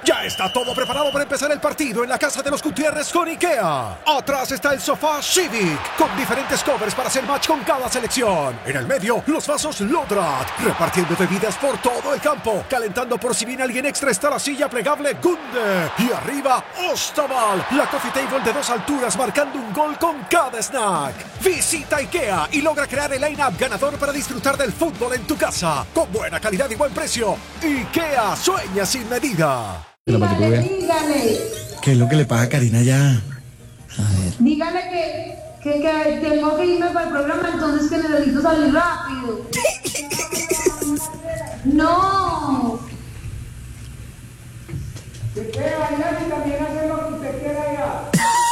Ya está todo preparado para empezar el partido en la casa de los Gutiérrez con IKEA. Atrás está el sofá Civic, con diferentes covers para hacer match con cada selección. En el medio, los vasos Lodrat, repartiendo bebidas por todo el campo. Calentando por si viene alguien extra está la silla plegable Gunde. Y arriba, Ostaval, la coffee table de 2 alturas marcando un gol con cada snack. Visita IKEA y logra crear el line-up ganador para disfrutar del fútbol en tu casa. Con buena calidad y buen precio. IKEA, sueña sin medida. Dígale. ¿Qué es lo que le pasa a Karina ya? A ver. Dígale que tengo que irme para el programa, entonces que necesito salir rápido. No. Se quiere bailar y también hacer lo que usted quiera ya.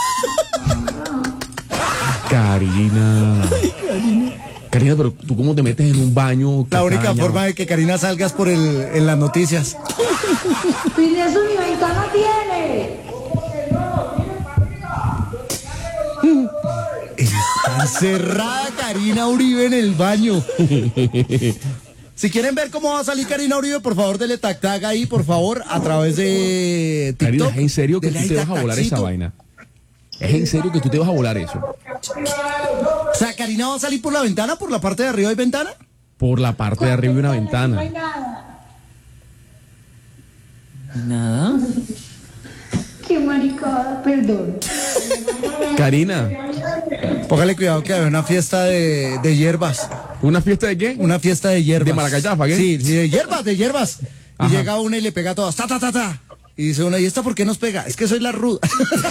Karina, pero tú cómo te metes en un baño. La única forma de que Karina salga es en las noticias. Y de eso ni ventana tiene. Está encerrada Karina Uribe en el baño. Si quieren ver cómo va a salir Karina Uribe, por favor, dele tac ahí, por favor, a través de TikTok. Karina, ¿es en serio que Dele tú te ahí vas a volar tactacito. esa vaina? ¿Es en serio que tú te vas a volar eso? O sea, Karina va a salir por la ventana, por la parte de arriba hay ventana. Por la parte de arriba de una No hay ventana. nada. Nada. Qué maricada, perdón. Karina, Póngale cuidado que hay una fiesta de hierbas. ¿una fiesta de qué? Una fiesta de hierbas. ¿De Maracayafa, qué? Sí, de hierbas. Y Ajá. llega una y le pega a todas. Ta. Y dice una, ¿y esta por qué nos pega? Es que soy la ruda.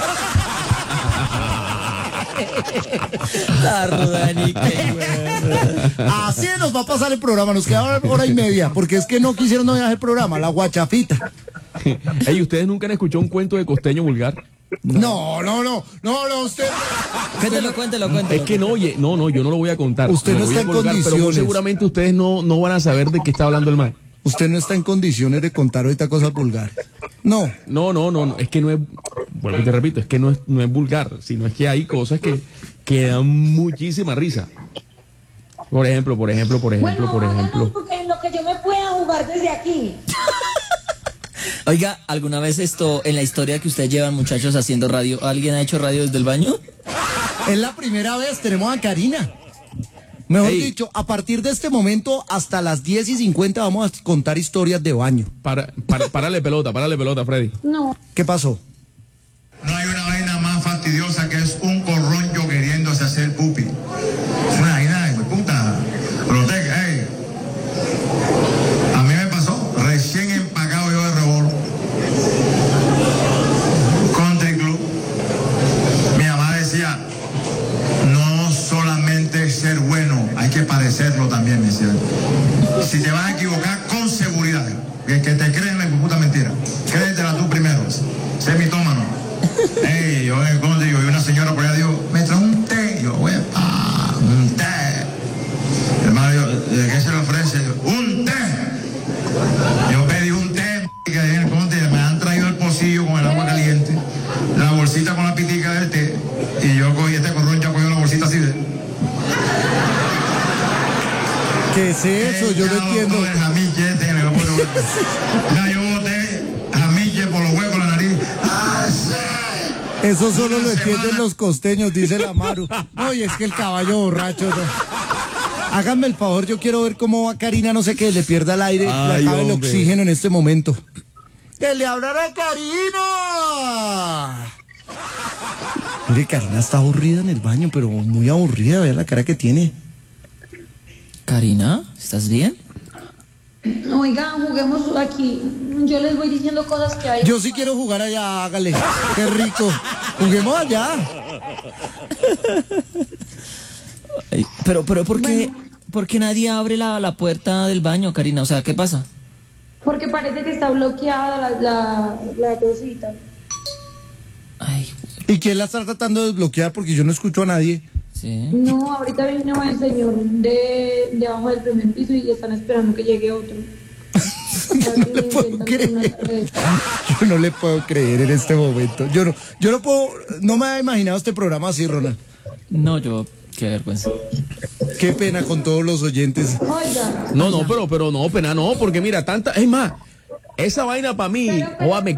La rudanica. Así nos va a pasar el programa. Nos queda hora y media. Porque es que no quisieron no dejar el programa. La guachafita. Ey, ¿ustedes nunca han escuchado un cuento de costeño vulgar? No, usted. Cuéntelo. Es que no, oye, no, yo no lo voy a contar. Usted Lo no voy está a en colgar, pero muy condiciones. seguramente ustedes no van a saber de qué está hablando el man. Usted no está en condiciones de contar ahorita cosas vulgares. No. No, es que no es, bueno, te repito, es que no es vulgar, sino es que hay cosas que dan muchísima risa. Por ejemplo. Bueno, háganos porque en lo que yo me pueda jugar desde aquí. Oiga, ¿alguna vez en la historia que ustedes llevan, muchachos, haciendo radio, alguien ha hecho radio desde el baño? Es la primera vez, tenemos a Karina. Mejor Ey. dicho, a partir de este momento, hasta las 10:50 vamos a contar historias de baño. Párale pelota, Freddy. No. ¿Qué pasó? No hay una vaina más fastidiosa que es un corroncho queriéndose hacer pupi. Es una vaina de puta. Pero usted, a mí me pasó, recién empacado yo de revólver. Country Club. Mi mamá decía, no solamente ser bueno, hay que padecerlo también, me decía. Si te vas a equivocar, con seguridad. Que te creen la puta mentira. Créetela tú primero. Sé mitómano. Yo vi una señora por allá, digo, me trae un té. Yo, un té. Hermano, ¿de qué se le ofrece? Un té. Yo pedí un té, que en el conte me han traído el pocillo con el agua caliente, la bolsita con la pitica del té, y yo cogí este corroncho, cogí la bolsita así de... ¿Qué es eso? Yo no entiendo. Yo boté jamiche por los huecos de la nariz. Eso solo lo entienden los costeños, dice la Maru. No, y es que el caballo borracho. No. Háganme el favor, yo quiero ver cómo va Karina, no sé qué, le pierda el aire, le acabe el oxígeno en este momento. ¡Que le hablará a Karina! Mire, Karina está aburrida en el baño, pero muy aburrida, vea la cara que tiene. Karina, ¿estás bien? Oiga, juguemos aquí. Yo les voy diciendo cosas que hay. Yo sí quiero jugar allá, hágale. Qué rico. Juguemos allá. Ay, pero ¿por qué nadie abre la puerta del baño, Karina? O sea, ¿qué pasa? Porque parece que está bloqueada la cosita. Ay, ¿Y quién la está tratando de desbloquear? Porque yo no escucho a nadie. sí. No, ahorita vino el señor de abajo del primer piso y están esperando que llegue otro. Yo no le puedo creer. Yo no le puedo creer en este momento. Yo no puedo, no me había imaginado este programa así, Ronald. No, qué vergüenza. Qué pena con todos los oyentes. Oiga. No, pero no, pena no, porque mira, es más, esa vaina para mí, Pero- me